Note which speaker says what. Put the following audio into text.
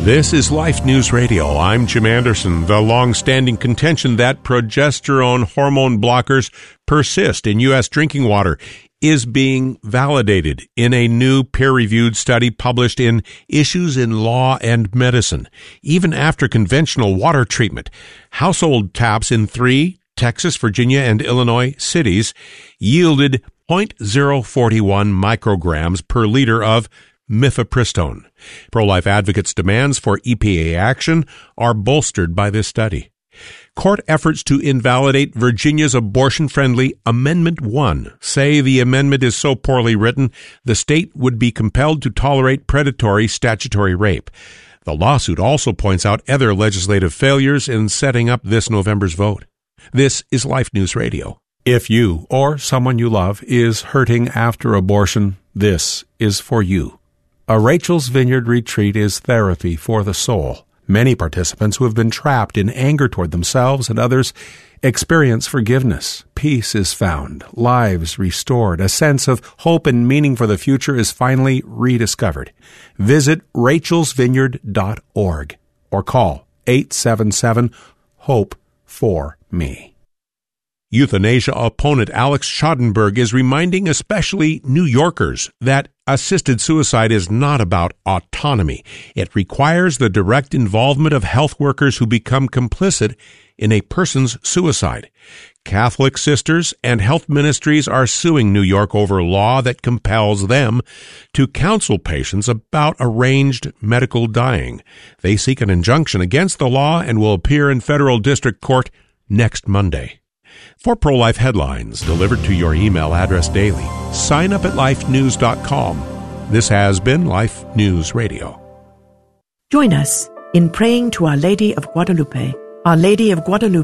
Speaker 1: This is Life News Radio. I'm Jim Anderson. The long-standing contention that progesterone hormone blockers persist in U.S. drinking water is being validated in a new peer-reviewed study published in Issues in Law and Medicine. Even after conventional water treatment, household taps in 3 Texas, Virginia, and Illinois cities yielded 0.041 micrograms per liter of mifepristone. Pro-life advocates' demands for EPA action are bolstered by this study. Court efforts to invalidate Virginia's abortion-friendly Amendment 1 say the amendment is so poorly written, the state would be compelled to tolerate predatory statutory rape. The lawsuit also points out other legislative failures in setting up this November's vote. This is Life News Radio. If you or someone you love is hurting after abortion, this is for you. A Rachel's Vineyard retreat is therapy for the soul. Many participants who have been trapped in anger toward themselves and others experience forgiveness. Peace is found, lives restored, a sense of hope and meaning for the future is finally rediscovered. Visit rachelsvineyard.org or call 877-HOPE-4-ME. Euthanasia opponent Alex Schadenberg is reminding especially New Yorkers that assisted suicide is not about autonomy. It requires the direct involvement of health workers who become complicit in a person's suicide. Catholic sisters and health ministries are suing New York over law that compels them to counsel patients about arranged medical dying. They seek an injunction against the law and will appear in federal district court next Monday. For pro-life headlines delivered to your email address daily, sign up at lifenews.com. This has been Life News Radio.
Speaker 2: Join us in praying to Our Lady of Guadalupe. Our Lady of Guadalupe